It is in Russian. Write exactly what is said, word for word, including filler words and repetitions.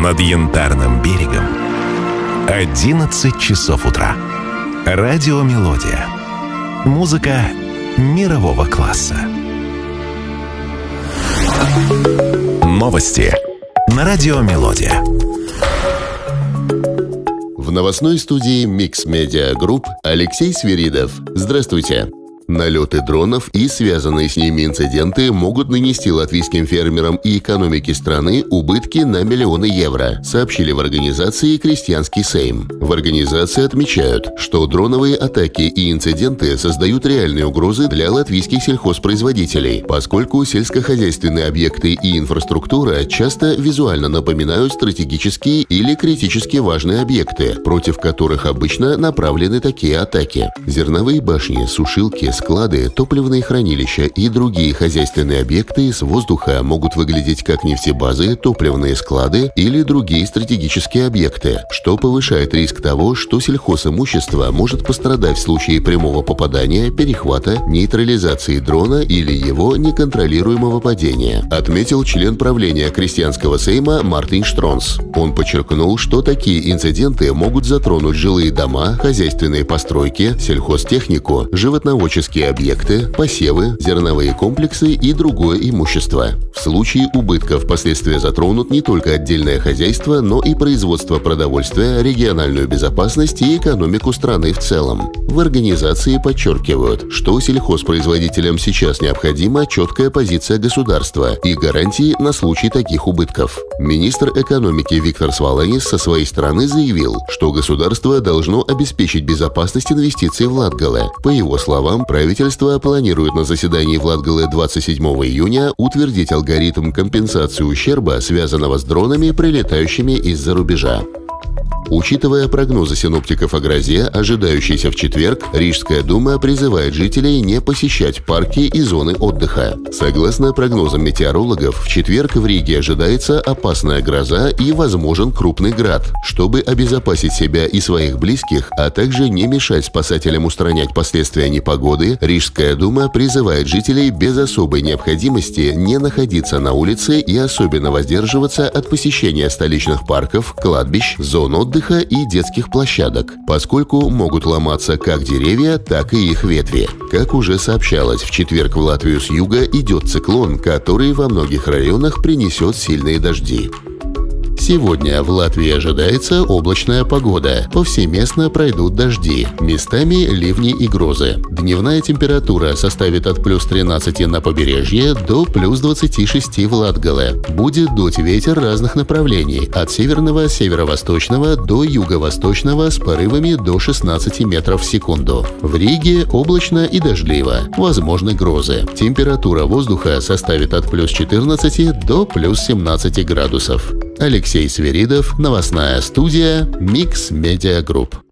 Над Янтарным берегом одиннадцать часов утра. Радио «Мелодия». Музыка мирового класса. Новости на радио «Мелодия». В новостной студии Mix Media Group Алексей Свиридов. Здравствуйте. Налеты дронов и связанные с ними инциденты могут нанести латвийским фермерам и экономике страны убытки на миллионы евро, сообщили в организации «Крестьянский Сейм». В организации отмечают, что дроновые атаки и инциденты создают реальные угрозы для латвийских сельхозпроизводителей, поскольку сельскохозяйственные объекты и инфраструктура часто визуально напоминают стратегические или критически важные объекты, против которых обычно направлены такие атаки. Зерновые башни, сушилки, склады, топливные хранилища и другие хозяйственные объекты с воздуха могут выглядеть как нефтебазы, топливные склады или другие стратегические объекты, что повышает риск того, что сельхозимущество может пострадать в случае прямого попадания, перехвата, нейтрализации дрона или его неконтролируемого падения, отметил член правления Крестьянского Сейма Мартин Штронс. Он подчеркнул, что такие инциденты могут затронуть жилые дома, хозяйственные постройки, сельхозтехнику, животноводческие объекты, посевы, зерновые комплексы и другое имущество. В случае убытков последствия затронут не только отдельное хозяйство, но и производство продовольствия, региональную безопасность и экономику страны в целом. В организации подчеркивают, что сельхозпроизводителям сейчас необходима четкая позиция государства и гарантии на случай таких убытков. Министр экономики Виктор Сваленис со своей стороны заявил, что государство должно обеспечить безопасность инвестиций в Латгале. По его словам, правительство планирует на заседании в Латгале двадцать седьмого июня утвердить алгоритм компенсации ущерба, связанного с дронами, прилетающими из-за рубежа. Учитывая прогнозы синоптиков о грозе, ожидающейся в четверг, Рижская дума призывает жителей не посещать парки и зоны отдыха. Согласно прогнозам метеорологов, в четверг в Риге ожидается опасная гроза и возможен крупный град. Чтобы обезопасить себя и своих близких, а также не мешать спасателям устранять последствия непогоды, Рижская дума призывает жителей без особой необходимости не находиться на улице и особенно воздерживаться от посещения столичных парков, кладбищ, зон отдыха и детских площадок, поскольку могут ломаться как деревья, так и их ветви. Как уже сообщалось, в четверг в Латвию с юга идет циклон, который во многих районах принесет сильные дожди. Сегодня в Латвии ожидается облачная погода. Повсеместно пройдут дожди, местами ливни и грозы. Дневная температура составит от плюс тринадцати на побережье до плюс двадцати шести в Латгале. Будет дуть ветер разных направлений, от северного, северо-восточного до юго-восточного с порывами до шестнадцати метров в секунду. В Риге облачно и дождливо, возможны грозы. Температура воздуха составит от плюс четырнадцати до плюс семнадцати градусов. Алексей Свиридов, новостная студия Mix Media Group.